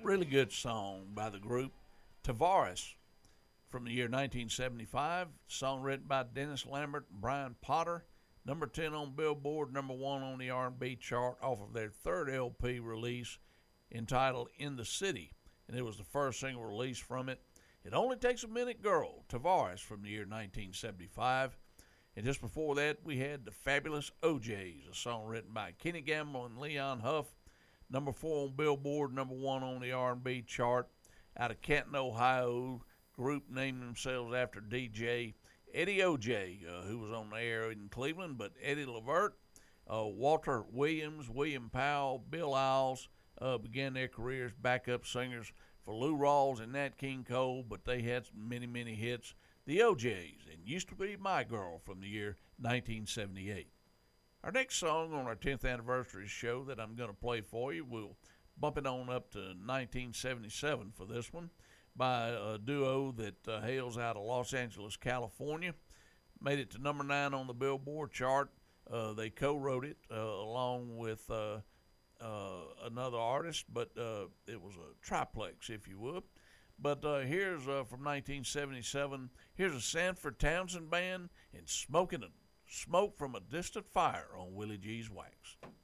Really good song by the group Tavares from the year 1975. Song written by Dennis Lambert and Brian Potter. Number 10 on Billboard, number 1 on the R&B chart off of their third LP release entitled In the City. And it was the first single released from it. It Only Takes a Minute Girl, Tavares from the year 1975. And just before that, we had the Fabulous O'Jays, a song written by Kenny Gamble and Leon Huff. Number 4 on Billboard, number 1 on the R&B chart. Out of Canton, Ohio, group named themselves after DJ Eddie O.J., who was on the air in Cleveland, but Eddie Levert, Walter Williams, William Powell, Bill Isles began their careers backup singers for Lou Rawls and Nat King Cole, but they had many, many hits. The O'Jays, and Used to Be My Girl from the year 1978. Our next song on our 10th anniversary show that I'm going to play for you, we'll bump it on up to 1977 for this one, by a duo that hails out of Los Angeles, California. Made it to number 9 on the Billboard chart. They co-wrote it along with another artist, but it was a triplex, if you would. But here's from 1977. Here's a Sanford Townsend band and Smoke from a Distant Fire on Willie G's Wax.